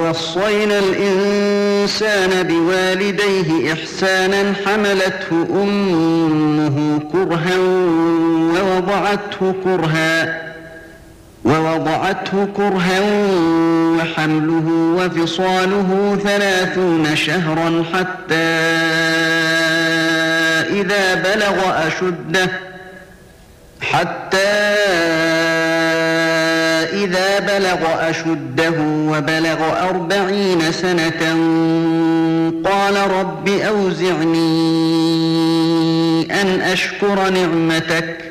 ووصينا الإنسان بوالديه إحسانا حملته أمه كرها ووضعته كرها وحمله وفصاله 30 شهرا حتى إذا بلغ أشده وبلغ 40 سنة قال رب أوزعني أن أشكر نعمتك